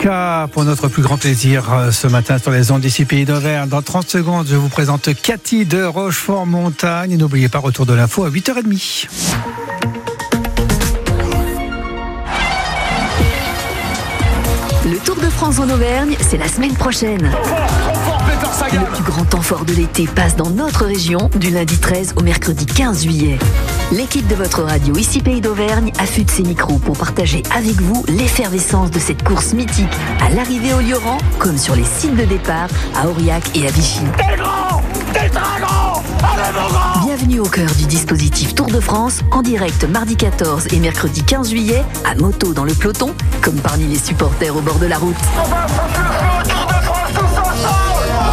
Ska pour notre plus grand plaisir ce matin sur les ondes d'ici Pays d'Auvergne. Dans 30 secondes, je vous présente Cathy de Rochefort-Montagne. Et n'oubliez pas, retour de l'info à 8h30. Le Tour de France en Auvergne, c'est la semaine prochaine. Le plus grand temps fort de l'été passe dans notre région du lundi 13 au mercredi 15 juillet. L'équipe de votre radio ici Pays d'Auvergne affûte ses micros pour partager avec vous l'effervescence de cette course mythique à l'arrivée au Lioran comme sur les sites de départ à Aurillac et à Vichy. T'es grand, t'es très grand, allez mon grand. Bienvenue au cœur du dispositif Tour de France en direct mardi 14 et mercredi 15 juillet à moto dans le peloton comme parmi les supporters au bord de la route. On va s'enfuir au Tour de France tous ensemble.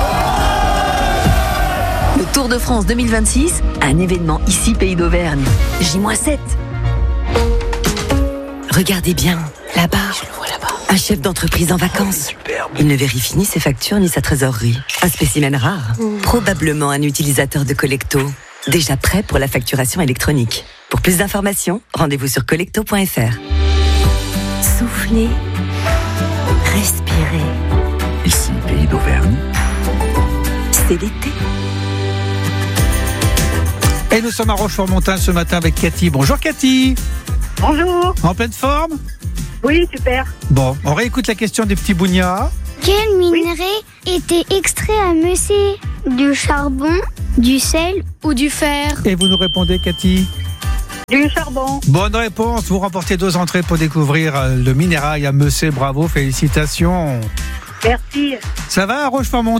Le Tour de France 2026, un événement ici Pays d'Auvergne. J-7. Regardez bien, là-bas, un chef d'entreprise en vacances. Il ne vérifie ni ses factures ni sa trésorerie. Un spécimen rare, probablement un utilisateur de Collecto, déjà prêt pour la facturation électronique. Pour plus d'informations, rendez-vous sur collecto.fr. Soufflez, respirez. Ici, Pays d'Auvergne. C'est l'été. Et nous sommes à Rochefort-Montagne ce matin avec Cathy. Bonjour Cathy. Bonjour. En pleine forme ? Oui, super. Bon, on réécoute la question des petits bougnats. Quel minerai était extrait à Messé ? Du charbon, du sel ou du fer ? Et vous nous répondez Cathy ? Du charbon. Bonne réponse, vous remportez 2 entrées pour découvrir le minérail à Messé. Bravo, félicitations. Merci. Ça va à Rochefort-Montagne ?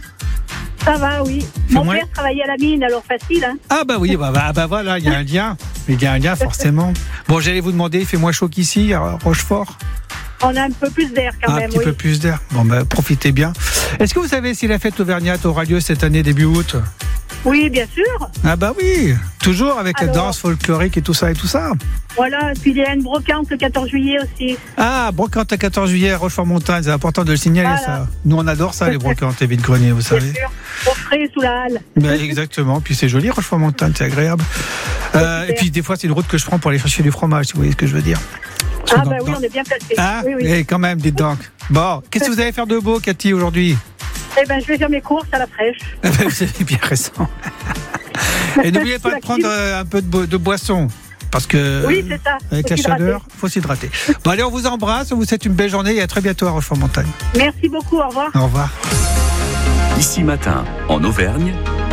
Ça va, oui. Mon père travaillait à la mine, alors facile. Hein. Ah bah oui, bah voilà, il y a un lien. Il y a un lien forcément. Bon, j'allais vous demander, il fait moins chaud qu'ici à Rochefort ? On a un peu plus d'air quand même, Un petit peu plus d'air. Bon, bah profitez bien. Est-ce que vous savez si la fête auvergnate aura lieu cette année début août ? Oui, bien sûr. Ah bah oui, toujours avec la danse folklorique et tout ça. Voilà, puis il y a une brocante le 14 juillet aussi. Ah, brocante à 14 juillet à Rochefort-Montagne, c'est important de le signaler ça. Nous on adore ça, les brocantes et vide-greniers, vous savez. Bien sûr, au frais sous la halle. Ben, exactement, puis c'est joli Rochefort-Montagne, c'est agréable. Et puis des fois c'est une route que je prends pour aller chercher du fromage, si vous voyez ce que je veux dire. Ah bah oui, on est bien placés. Ah, oui. Et quand même, dites donc. Bon, qu'est-ce que vous allez faire de beau, Cathy, aujourd'hui ? Eh ben, je vais faire mes courses à la fraîche. Vous avez bien raison. Et n'oubliez pas de prendre un peu de boisson. Parce que oui, c'est ça. Avec la chaleur, il faut s'hydrater. Bon, allez, on vous embrasse, on vous souhaite une belle journée et à très bientôt à Rochefort-Montagne. Merci beaucoup, au revoir. Au revoir. Ici matin, en Auvergne,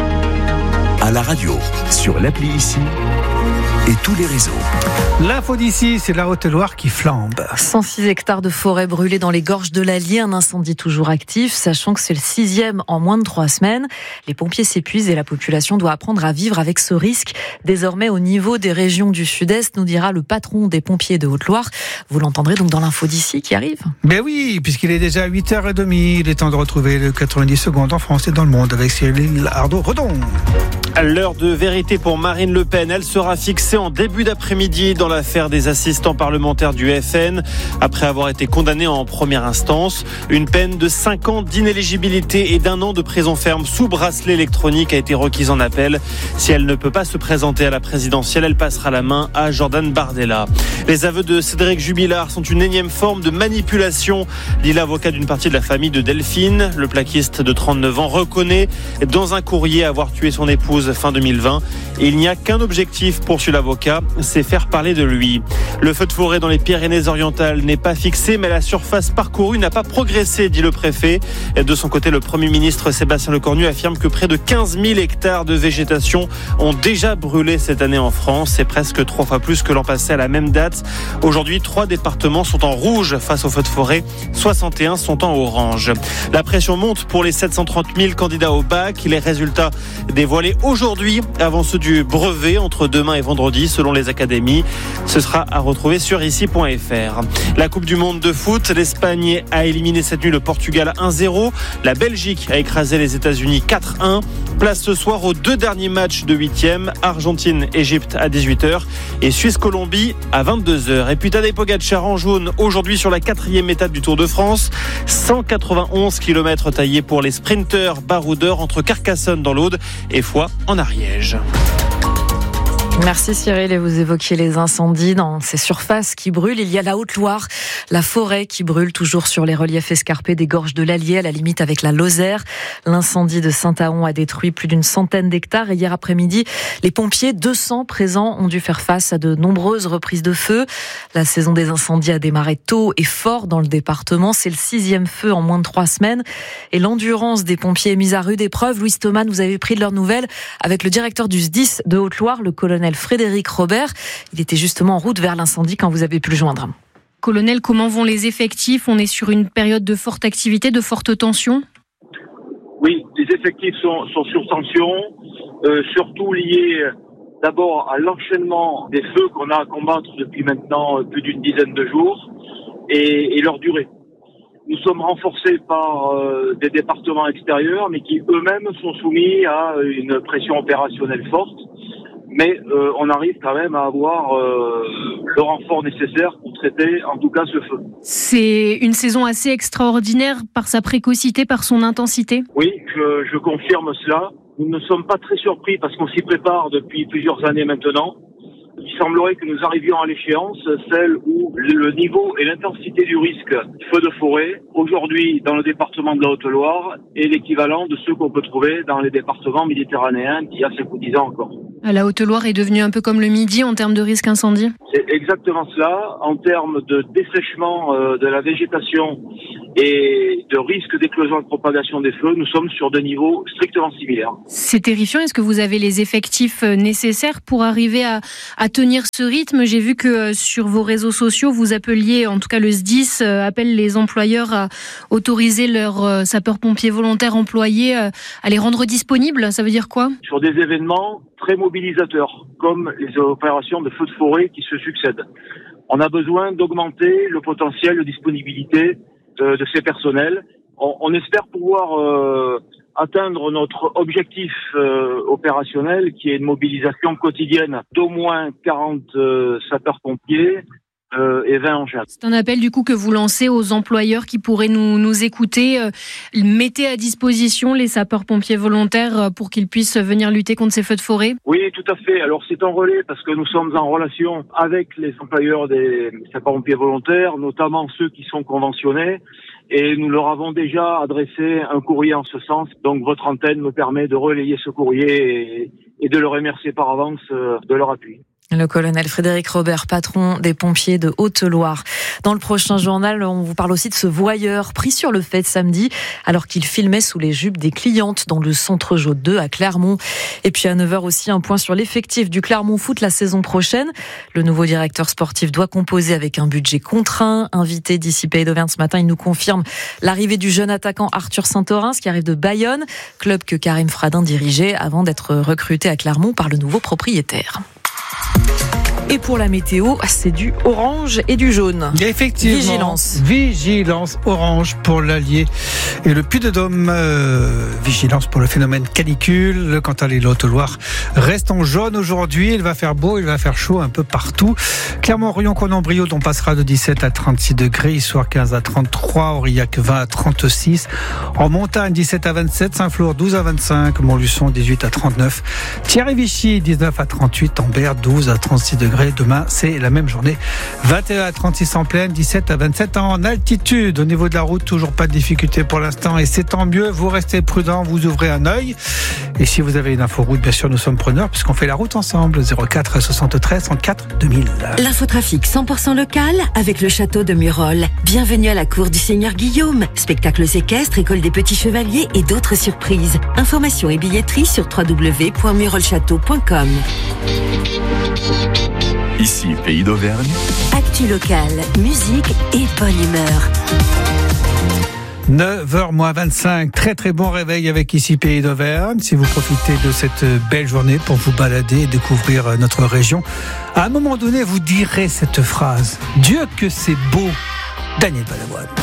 à la radio, sur l'appli Ici et tous les réseaux. L'info d'ici, c'est la Haute-Loire qui flambe. 106 hectares de forêt brûlés dans les gorges de l'Allier, un incendie toujours actif, sachant que c'est le 6e en moins de 3 semaines. Les pompiers s'épuisent et la population doit apprendre à vivre avec ce risque. Désormais, au niveau des régions du Sud-Est, nous dira le patron des pompiers de Haute-Loire. Vous l'entendrez donc dans l'info d'ici qui arrive. Ben oui, puisqu'il est déjà 8h30, il est temps de retrouver le 90 secondes en France et dans le monde avec Cyril Ardo-Redon. L'heure de vérité pour Marine Le Pen, elle sera fixée en début d'après-midi dans l'affaire des assistants parlementaires du FN, après avoir été condamnée en première instance. Une peine de 5 ans d'inéligibilité et d'1 an de prison ferme sous bracelet électronique a été requise en appel. Si elle ne peut pas se présenter à la présidentielle, elle passera la main à Jordan Bardella. Les aveux de Cédric Jubilard sont une énième forme de manipulation, dit l'avocat d'une partie de la famille de Delphine. Le plaquiste de 39 ans reconnaît dans un courrier avoir tué son épouse fin 2020. Et il n'y a qu'un objectif, poursuit l'avocat, c'est faire parler de lui. Le feu de forêt dans les Pyrénées-Orientales n'est pas fixé, mais la surface parcourue n'a pas progressé, dit le préfet. Et de son côté, le Premier ministre Sébastien Lecornu affirme que près de 15 000 hectares de végétation ont déjà brûlé cette année en France. C'est presque 3 fois plus que l'an passé à la même date. Aujourd'hui, 3 départements sont en rouge face au feu de forêt, 61 sont en orange. La pression monte pour les 730 000 candidats au bac. Les résultats dévoilés aujourd'hui avant ceux du brevet entre demain et vendredi selon les académies. Ce sera à retrouver sur ici.fr. La Coupe du Monde de foot, l'Espagne a éliminé cette nuit le Portugal 1-0. La Belgique a écrasé les États-Unis 4-1. Place ce soir aux 2 derniers matchs de 8e, Argentine-Égypte à 18h et Suisse-Colombie à 22h. Et puis Tadej Pogačar en jaune aujourd'hui sur la 4e étape du Tour de France. 191 km taillés pour les sprinteurs baroudeurs entre Carcassonne dans l'Aude et Foix en Ariège. Merci Cyril, et vous évoquiez les incendies dans ces surfaces qui brûlent. Il y a la Haute-Loire, la forêt qui brûle toujours sur les reliefs escarpés des gorges de l'Allier à la limite avec la Lozère. L'incendie de Saint-Aon a détruit plus d'une centaine d'hectares et hier après-midi, les pompiers, 200 présents, ont dû faire face à de nombreuses reprises de feu. La saison des incendies a démarré tôt et fort dans le département. C'est le 6e feu en moins de 3 semaines et l'endurance des pompiers est mise à rude épreuve. Louis Thoman, vous avez pris de leurs nouvelles avec le directeur du SDIS de Haute-Loire, le colonel Frédéric Robert. Il était justement en route vers l'incendie quand vous avez pu le joindre. Colonel, comment vont les effectifs ? On est sur une période de forte activité, de forte tension ? Oui, les effectifs sont sur tension, surtout liés d'abord à l'enchaînement des feux qu'on a à combattre depuis maintenant plus d'une dizaine de jours et leur durée. Nous sommes renforcés par des départements extérieurs, mais qui eux-mêmes sont soumis à une pression opérationnelle forte. Mais on arrive quand même à avoir le renfort nécessaire pour traiter en tout cas ce feu. C'est une saison assez extraordinaire par sa précocité, par son intensité. Oui, je confirme cela. Nous ne sommes pas très surpris parce qu'on s'y prépare depuis plusieurs années maintenant. Il semblerait que nous arrivions à l'échéance, celle où le niveau et l'intensité du risque feu de forêt, aujourd'hui dans le département de la Haute-Loire, est l'équivalent de ceux qu'on peut trouver dans les départements méditerranéens il y a 5 ou 10 ans encore. La Haute-Loire est devenue un peu comme le Midi en termes de risque incendie ? C'est exactement cela. En termes de dessèchement de la végétation et de risque d'éclosion et de propagation des feux, nous sommes sur des niveaux strictement similaires. C'est terrifiant. Est-ce que vous avez les effectifs nécessaires pour arriver à tenir ce rythme ? J'ai vu que sur vos réseaux sociaux, vous appeliez, en tout cas le SDIS, appelle les employeurs à autoriser leurs sapeurs-pompiers volontaires employés à les rendre disponibles. Ça veut dire quoi ? Sur des événements très mobilisateurs, comme les opérations de feux de forêt qui se succèdent. On a besoin d'augmenter le potentiel de disponibilité de ces personnels. On espère pouvoir atteindre notre objectif opérationnel, qui est une mobilisation quotidienne d'au moins 40 sapeurs-pompiers et 20 engins. C'est un appel du coup que vous lancez aux employeurs qui pourraient nous écouter. Mettez à disposition les sapeurs-pompiers volontaires pour qu'ils puissent venir lutter contre ces feux de forêt. Oui, tout à fait. Alors c'est en relais parce que nous sommes en relation avec les employeurs des sapeurs-pompiers volontaires, notamment ceux qui sont conventionnés. Et nous leur avons déjà adressé un courrier en ce sens. Donc votre antenne me permet de relayer ce courrier et de le remercier par avance de leur appui. Le colonel Frédéric Robert, patron des pompiers de Haute-Loire. Dans le prochain journal, on vous parle aussi de ce voyeur pris sur le fait samedi alors qu'il filmait sous les jupes des clientes dans le Centre Jaud 2 à Clermont. Et puis à 9h aussi, un point sur l'effectif du Clermont Foot la saison prochaine. Le nouveau directeur sportif doit composer avec un budget contraint. Invité d'ici Pays d'Auvergne ce matin, il nous confirme l'arrivée du jeune attaquant Arthur Saint-Orens qui arrive de Bayonne, club que Karim Fradin dirigeait avant d'être recruté à Clermont par le nouveau propriétaire. Et pour la météo, c'est du orange et du jaune. Effectivement. Vigilance orange pour l'Allier et le Puy-de-Dôme. Vigilance pour le phénomène canicule. Quant à l'île Haute-Loire, reste en jaune aujourd'hui. Il va faire beau, il va faire chaud un peu partout. Clermont-Orion-Conon-Brio, on passera de 17 à 36 degrés. Issoire 15 à 33. Aurillac 20 à 36. En montagne, 17 à 27. Saint-Flour 12 à 25. Montluçon 18 à 39. Thierry-Vichy 19 à 38. Ambert 12 à 36 degrés. Demain, c'est la même journée. 21 à 36 en plaine, 17 à 27 en altitude. Au niveau de la route, toujours pas de difficulté pour l'instant et c'est tant mieux. Vous restez prudents, vous ouvrez un œil. Et si vous avez une info-route, bien sûr, nous sommes preneurs puisqu'on fait la route ensemble. 04 73 34 2000. L'infotrafic 100% local avec le château de Murol. Bienvenue à la cour du Seigneur Guillaume. Spectacles équestres, école des petits chevaliers et d'autres surprises. Informations et billetterie sur www.murolchâteau.com. Ici, Pays d'Auvergne. Actu local, musique et bonne humeur. 9h-25, très très bon réveil avec ici Pays d'Auvergne. Si vous profitez de cette belle journée pour vous balader et découvrir notre région, à un moment donné vous direz cette phrase: Dieu que c'est beau, Daniel Balavoine.